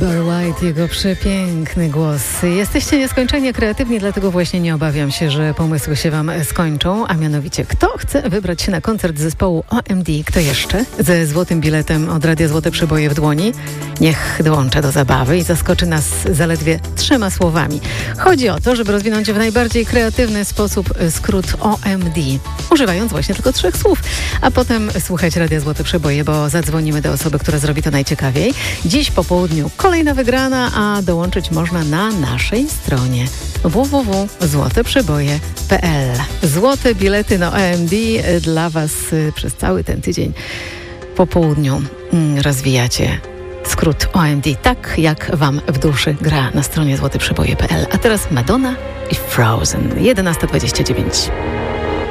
Barry White, jego przepiękny głos. Jesteście nieskończenie kreatywni, dlatego właśnie nie obawiam się, że pomysły się wam skończą, a mianowicie kto chce wybrać się na koncert zespołu OMD, kto jeszcze ze złotym biletem od Radia Złote Przeboje w dłoni, niech dołącza do zabawy i zaskoczy nas zaledwie 3 słowami. Chodzi o to, żeby rozwinąć w najbardziej kreatywny sposób skrót OMD, używając właśnie tylko 3 słów, a potem słuchać Radia Złote Przeboje, bo zadzwonimy do osoby, która zrobi to najciekawiej. Dziś po południu kolejna wygrana, a dołączyć można na naszej stronie www.złoteprzeboje.pl. Złote bilety na OMD dla was przez cały ten tydzień po południu rozwijacie skrót OMD tak, jak wam w duszy gra na stronie złoteprzeboje.pl. A teraz Madonna i Frozen, 11:29.